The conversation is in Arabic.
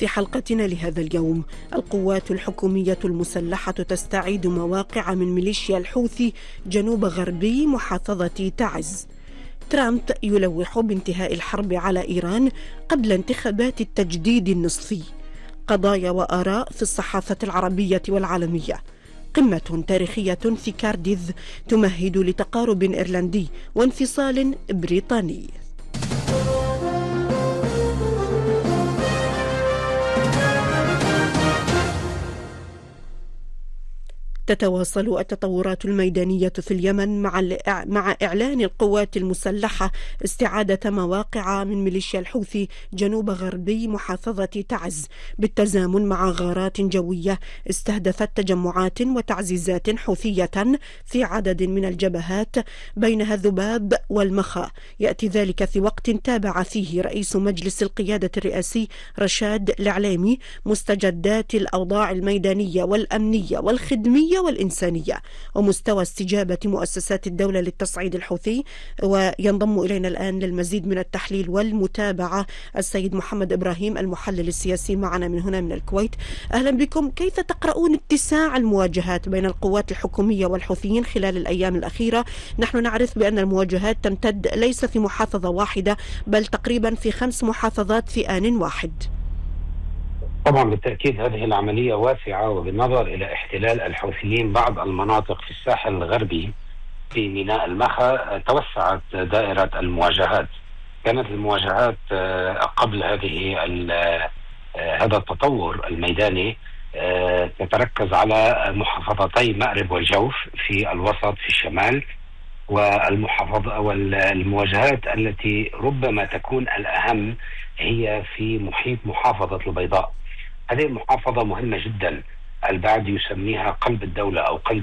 في حلقتنا لهذا اليوم، القوات الحكومية المسلحة تستعيد مواقع من ميليشيا الحوثي جنوب غربي محافظة تعز. ترامب يلوح بانتهاء الحرب على إيران قبل انتخابات التجديد النصفي. قضايا وآراء في الصحافة العربية والعالمية. قمة تاريخية في كارديف تمهد لتقارب إيرلندي وانفصال بريطاني. تتواصل التطورات الميدانية في اليمن مع إعلان القوات المسلحة استعادة مواقع من ميليشيا الحوثي جنوب غربي محافظة تعز، بالتزامن مع غارات جوية استهدفت تجمعات وتعزيزات حوثية في عدد من الجبهات بينها ذباب والمخا. يأتي ذلك في وقت تابع فيه رئيس مجلس القيادة الرئاسي رشاد العليمي مستجدات الأوضاع الميدانية والأمنية والخدمية والإنسانية ومستوى استجابة مؤسسات الدولة للتصعيد الحوثي. وينضم إلينا الآن للمزيد من التحليل والمتابعة السيد محمد إبراهيم المحلل السياسي معنا من هنا من الكويت. أهلا بكم. كيف تقرؤون اتساع المواجهات بين القوات الحكومية والحوثيين خلال الأيام الأخيرة؟ نحن نعرف بأن المواجهات تمتد ليس في محافظة واحدة بل تقريبا في 5 محافظات في آن واحد. طبعا بالتأكيد هذه العملية واسعة، وبالنظر إلى احتلال الحوثيين بعض المناطق في الساحل الغربي في ميناء المخا توسعت دائرة المواجهات. كانت المواجهات قبل هذا التطور الميداني تتركز على محافظتي مأرب والجوف في الوسط في الشمال، والمواجهات التي ربما تكون الأهم هي في محيط محافظة البيضاء. هذه المحافظة مهمة جدا، البعض يسميها قلب الدولة أو قلب